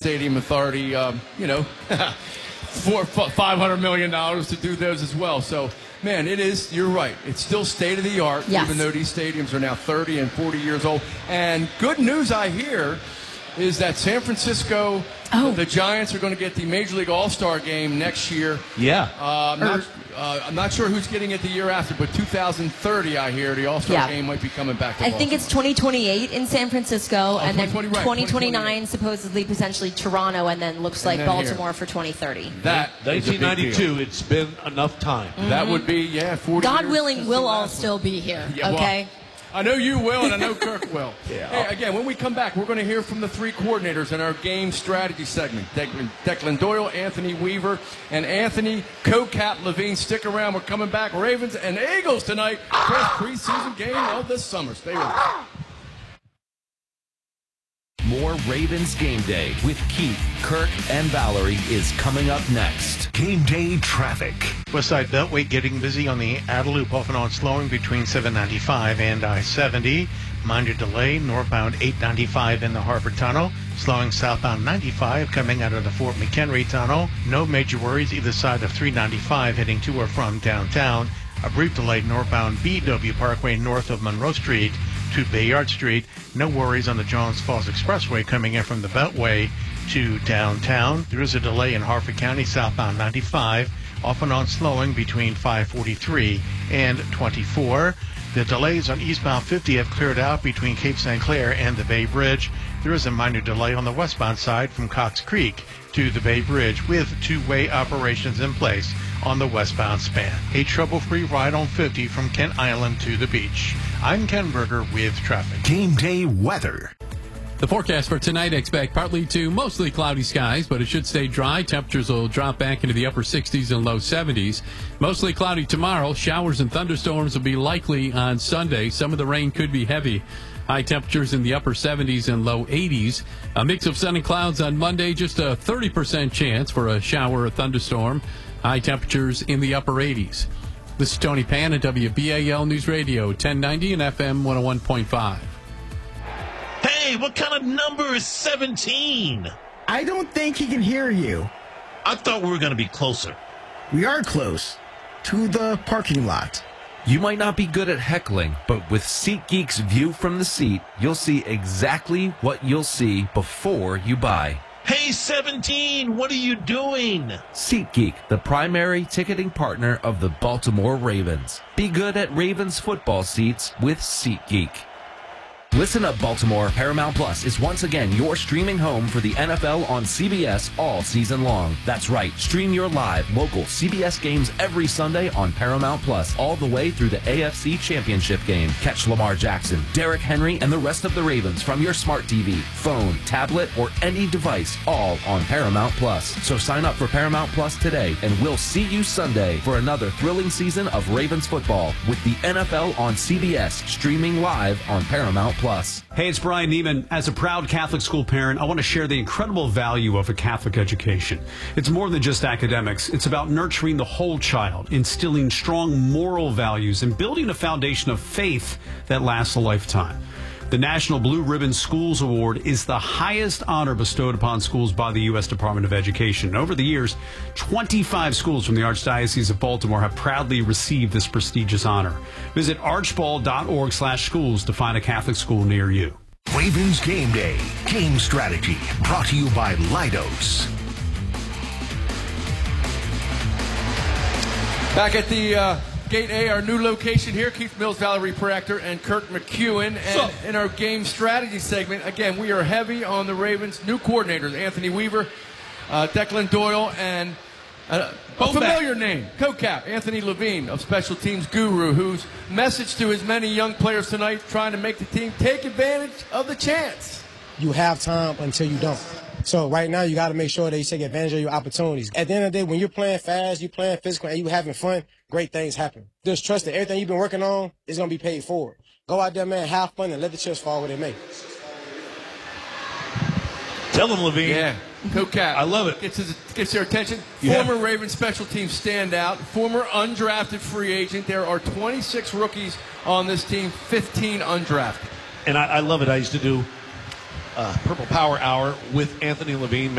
Stadium Authority, for $500 million to do those as well. So, man, you're right. It's still state-of-the-art, even though these stadiums are now 30 and 40 years old. And good news I hear is that San Francisco, the Giants are going to get the Major League All-Star Game next year. Yeah. I'm not sure who's getting it the year after, but 2030, I hear, the All-Star Game might be coming back to Baltimore. I think it's 2028 in San Francisco, and then 2029, supposedly, potentially Toronto, and then looks like Baltimore for 2030. That 1992, it's been enough time. Mm-hmm. That would be, 40 God years. willing, we'll all still be here, okay? Well, I know you will, and I know Kirk will. Hey, again, when we come back, we're going to hear from the three coordinators in our game strategy segment. Declan Doyle, Anthony Weaver, and Anthony Co-Cap Levine. Stick around. We're coming back. Ravens and Eagles tonight. First preseason game of the summer. Stay with us. More Ravens Game Day with Keith, Kirk, and Valerie is coming up next. Game Day traffic. Westside Beltway getting busy on the outer loop, off and on slowing between 795 and I-70. Minor delay northbound 895 in the Harbor Tunnel. Slowing southbound 95 coming out of the Fort McHenry Tunnel. No major worries either side of 395 heading to or from downtown. A brief delay northbound BW Parkway north of Monroe Street to Bayard Street. No worries on the Johns Falls Expressway coming in from the Beltway to downtown. There is a delay in Harford County southbound 95, off and on slowing between 543 and 24. The delays on eastbound 50 have cleared out between Cape St. Clair and the Bay Bridge. There is a minor delay on the westbound side from Cox Creek to the Bay Bridge with two-way operations in place on the westbound span. A trouble-free ride on 50 from Kent Island to the beach. I'm Ken Berger with traffic. Game Day weather. The forecast for tonight, expect partly to mostly cloudy skies, but it should stay dry. Temperatures will drop back into the upper 60s and low 70s. Mostly cloudy tomorrow. Showers and thunderstorms will be likely on Sunday. Some of the rain could be heavy. High temperatures in the upper 70s and low 80s. A mix of sun and clouds on Monday. Just a 30% chance for a shower or thunderstorm. High temperatures in the upper 80s. This is Tony Pan at WBAL News Radio, 1090 and FM 101.5. Hey, what kind of number is 17? I don't think he can hear you. I thought we were going to be closer. We are close to the parking lot. You might not be good at heckling, but with SeatGeek's view from the seat, you'll see exactly what you'll see before you buy. Hey, 17, what are you doing? SeatGeek, the primary ticketing partner of the Baltimore Ravens. Be good at Ravens football seats with SeatGeek. Listen Up Baltimore. Paramount Plus is once again your streaming home for the NFL on CBS all season long. That's right. Stream your live, local CBS games every Sunday on Paramount Plus, all the way through the AFC Championship game. Catch Lamar Jackson, Derrick Henry, and the rest of the Ravens from your smart TV, phone, tablet, or any device, all on Paramount Plus. So sign up for Paramount Plus today, and we'll see you Sunday for another thrilling season of Ravens football with the NFL on CBS, streaming live on Paramount Plus. Hey, it's Brian Neiman. As a proud Catholic school parent, I want to share the incredible value of a Catholic education. It's more than just academics. It's about nurturing the whole child, instilling strong moral values, and building a foundation of faith that lasts a lifetime. The National Blue Ribbon Schools Award is the highest honor bestowed upon schools by the U.S. Department of Education. Over the years, 25 schools from the Archdiocese of Baltimore have proudly received this prestigious honor. Visit archbald.org/schools to find a Catholic school near you. Ravens Game Day. Game strategy brought to you by Leidos. Back at the Gate A, our new location here, Keith Mills, Valerie Proctor, and Kirk McEwen. And in our game strategy segment, again, we are heavy on the Ravens' new coordinators, Anthony Weaver, Declan Doyle, and a familiar name, Co-Cap, Anthony Levine of Special Teams Guru, whose message to his many young players tonight, trying to make the team take advantage of the chance. You have time until you don't. So right now, you got to make sure that you take advantage of your opportunities. At the end of the day, when you're playing fast, you're playing physical, and you're having fun, great things happen. Just trust that everything you've been working on is going to be paid forward. Go out there, man, have fun, and let the chips fall where they may. Tell him, Levine. Yeah, Co-Cap. I love it. Gets their attention. Former Ravens special teams standout, former undrafted free agent. There are 26 rookies on this team, 15 undrafted. And I love it. I used to do Purple Power Hour with Anthony Levine.